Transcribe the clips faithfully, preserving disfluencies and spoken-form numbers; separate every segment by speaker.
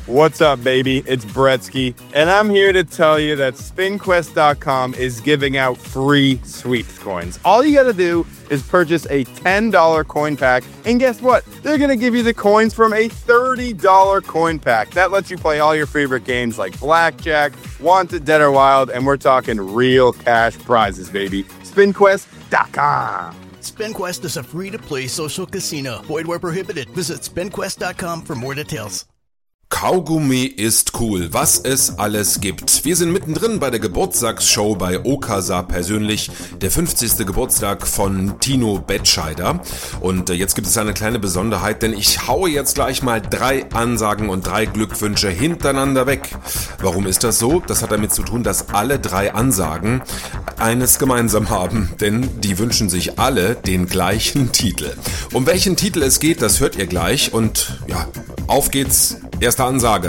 Speaker 1: What's up, baby? It's Bretsky, and I'm here to tell you that spin quest dot com is giving out free sweeps coins. All you gotta do is purchase a ten dollars coin pack, and guess what? They're gonna give you the coins from a thirty dollars coin pack. That lets you play all your favorite games like Blackjack, Wanted, Dead or Wild, and we're talking real cash prizes, baby. spin quest dot com.
Speaker 2: SpinQuest is a free-to-play social casino. Void where prohibited. Visit spin quest dot com for more details.
Speaker 3: Kaugummi ist cool, was es alles gibt. Wir sind mittendrin bei der Geburtstagsshow bei Okasa persönlich, der fünfzigste Geburtstag von Tino Betscheider. Und jetzt gibt es eine kleine Besonderheit, denn ich haue jetzt gleich mal drei Ansagen und drei Glückwünsche hintereinander weg. Warum ist das so? Das hat damit zu tun, dass alle drei Ansagen eines gemeinsam haben, denn die wünschen sich alle den gleichen Titel. Um welchen Titel es geht, das hört ihr gleich und ja, auf geht's. Erste Ansage.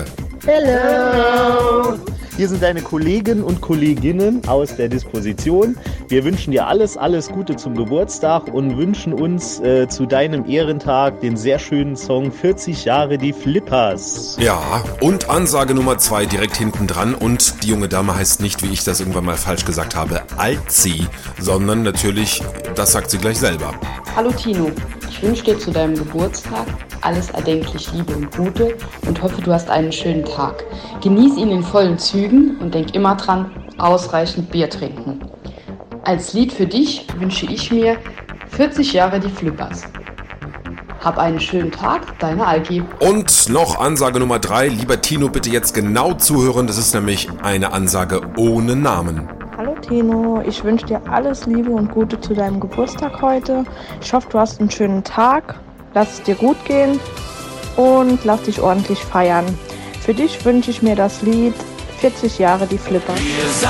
Speaker 4: Hello! Hier sind deine Kollegen und Kolleginnen aus der Disposition. Wir wünschen dir alles, alles Gute zum Geburtstag und wünschen uns äh, zu deinem Ehrentag den sehr schönen Song vierzig Jahre die Flippers.
Speaker 3: Ja, und Ansage Nummer zwei direkt hinten dran. Und die junge Dame heißt nicht, wie ich das irgendwann mal falsch gesagt habe, Alzi, sondern natürlich, das sagt sie gleich selber.
Speaker 5: Hallo Tino, ich wünsche dir zu deinem Geburtstag alles erdenklich Liebe und Gute und hoffe, du hast einen schönen Tag. Genieß ihn in vollen Zügen und denk immer dran, ausreichend Bier trinken. Als Lied für dich wünsche ich mir vierzig Jahre die Flippers. Hab einen schönen Tag, deine Algi.
Speaker 3: Und noch Ansage Nummer drei. Lieber Tino, bitte jetzt genau zuhören. Das ist nämlich eine Ansage ohne Namen.
Speaker 6: Hallo Tino, ich wünsche dir alles Liebe und Gute zu deinem Geburtstag heute. Ich hoffe, du hast einen schönen Tag. Lass es dir gut gehen und lass dich ordentlich feiern. Für dich wünsche ich mir das Lied vierzig Jahre die Flippers.